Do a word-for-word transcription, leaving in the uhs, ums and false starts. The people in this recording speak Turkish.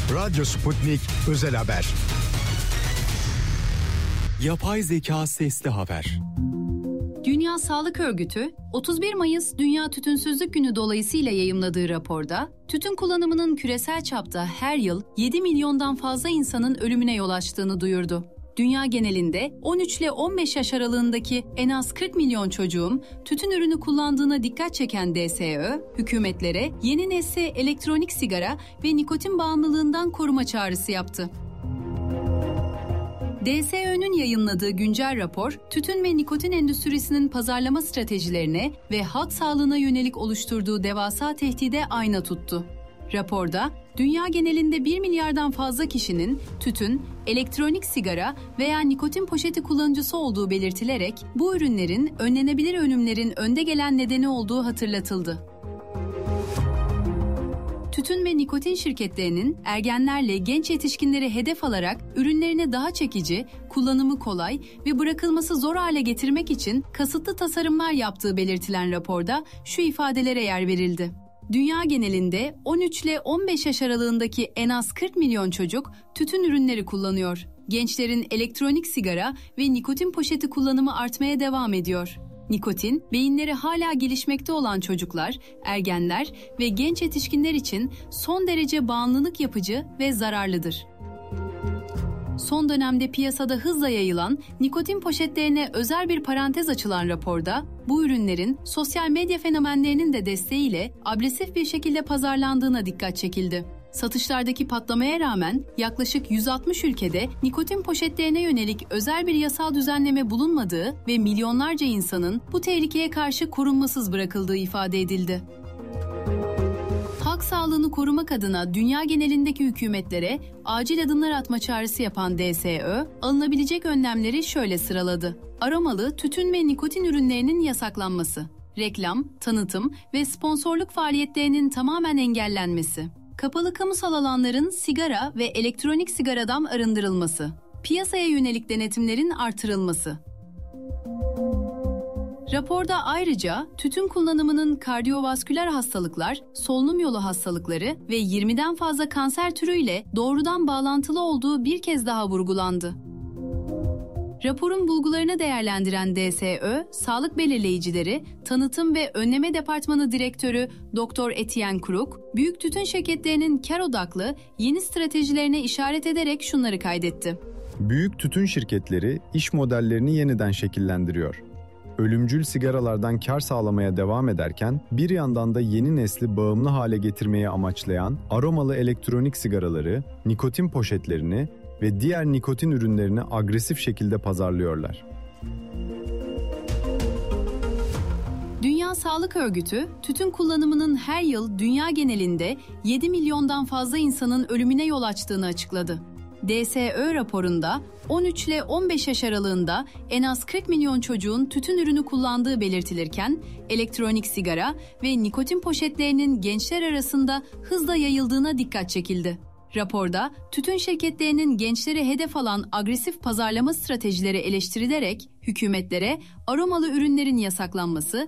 Radyo Sputnik Özel Haber. Yapay zeka sesli haber. Dünya Sağlık Örgütü, otuz bir Mayıs Dünya Tütünsüzlük Günü dolayısıyla yayımladığı raporda, tütün kullanımının küresel çapta her yıl yedi milyondan fazla insanın ölümüne yol açtığını duyurdu. Dünya genelinde on üç ile on beş yaş aralığındaki en az kırk milyon çocuğun tütün ürünü kullandığına dikkat çeken D S Ö, hükümetlere yeni nesil elektronik sigara ve nikotin bağımlılığından koruma çağrısı yaptı. D S Ö'nün yayınladığı güncel rapor, tütün ve nikotin endüstrisinin pazarlama stratejilerine ve halk sağlığına yönelik oluşturduğu devasa tehdide ayna tuttu. Raporda, dünya genelinde bir milyardan fazla kişinin tütün, elektronik sigara veya nikotin poşeti kullanıcısı olduğu belirtilerek bu ürünlerin önlenebilir ölümlerin önde gelen nedeni olduğu hatırlatıldı. Tütün ve nikotin şirketlerinin ergenlerle genç yetişkinleri hedef alarak ürünlerini daha çekici, kullanımı kolay ve bırakılması zor hale getirmek için kasıtlı tasarımlar yaptığı belirtilen raporda şu ifadelere yer verildi. Dünya genelinde on üç ile on beş yaş aralığındaki en az kırk milyon çocuk tütün ürünleri kullanıyor. Gençlerin elektronik sigara ve nikotin poşeti kullanımı artmaya devam ediyor. Nikotin, beyinleri hala gelişmekte olan çocuklar, ergenler ve genç yetişkinler için son derece bağımlılık yapıcı ve zararlıdır. Son dönemde piyasada hızla yayılan nikotin poşetlerine özel bir parantez açılan raporda, bu ürünlerin sosyal medya fenomenlerinin de desteğiyle agresif bir şekilde pazarlandığına dikkat çekildi. Satışlardaki patlamaya rağmen yaklaşık yüz altmış ülkede nikotin poşetlerine yönelik özel bir yasal düzenleme bulunmadığı ve milyonlarca insanın bu tehlikeye karşı korunmasız bırakıldığı ifade edildi. Halk sağlığını korumak adına dünya genelindeki hükümetlere acil adımlar atma çağrısı yapan D S Ö, alınabilecek önlemleri şöyle sıraladı. Aromalı tütün ve nikotin ürünlerinin yasaklanması, reklam, tanıtım ve sponsorluk faaliyetlerinin tamamen engellenmesi, kapalı kamusal alanların sigara ve elektronik sigaradan arındırılması, piyasaya yönelik denetimlerin artırılması. Raporda ayrıca tütün kullanımının kardiyovasküler hastalıklar, solunum yolu hastalıkları ve yirmiden fazla kanser türüyle doğrudan bağlantılı olduğu bir kez daha vurgulandı. Raporun bulgularını değerlendiren D S Ö, sağlık belirleyicileri, tanıtım ve önleme departmanı direktörü Doktor Etienne Kruk, büyük tütün şirketlerinin kar odaklı yeni stratejilerine işaret ederek şunları kaydetti. Büyük tütün şirketleri iş modellerini yeniden şekillendiriyor. Ölümcül sigaralardan kar sağlamaya devam ederken bir yandan da yeni nesli bağımlı hale getirmeyi amaçlayan aromalı elektronik sigaraları, nikotin poşetlerini ve diğer nikotin ürünlerini agresif şekilde pazarlıyorlar. Dünya Sağlık Örgütü, tütün kullanımının her yıl dünya genelinde yedi milyondan fazla insanın ölümüne yol açtığını açıkladı. D S Ö raporunda on üç ile on beş yaş aralığında en az kırk milyon çocuğun tütün ürünü kullandığı belirtilirken, elektronik sigara ve nikotin poşetlerinin gençler arasında hızla yayıldığına dikkat çekildi. Raporda, tütün şirketlerinin gençleri hedef alan agresif pazarlama stratejileri eleştirilerek hükümetlere aromalı ürünlerin yasaklanması